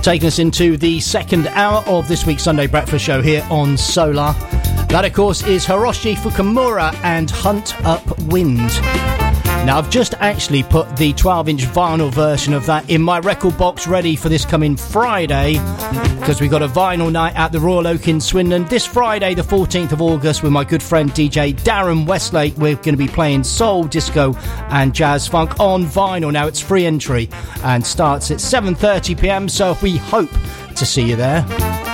taking us into the second hour of this week's Sunday Breakfast Show here on Solar. That, of course, is Hiroshi Fukumura and Hunt Up Wind. Now, I've just actually put the 12-inch vinyl version of that in my record box ready for this coming Friday, because we've got a vinyl night at the Royal Oak in Swindon this Friday, the 14th of August, with my good friend DJ Darren Westlake. We're going to be playing soul, disco and jazz funk on vinyl. Now, it's free entry and starts at 7:30 p.m, so we hope to see you there.